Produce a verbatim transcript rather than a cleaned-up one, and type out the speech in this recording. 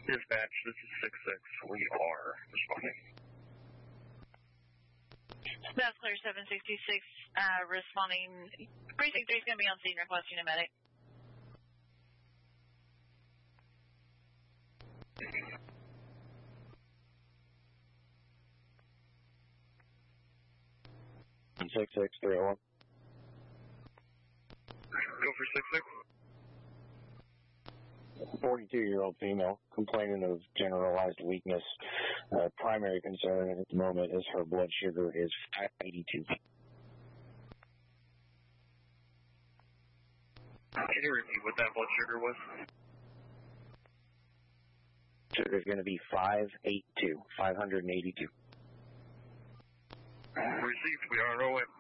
Dispatch, this is six six. We are responding. That's clear, seven sixty-six, uh, responding. Precinct three is going to be on scene requesting a medic. six six three oh one. Go for six six. forty-two-year-old female complaining of generalized weakness. Uh, primary concern at the moment is her blood sugar is five eighty-two. Can you repeat what that blood sugar was? Sugar is going to be five eighty-two, five eighty-two. Received. We are on our way.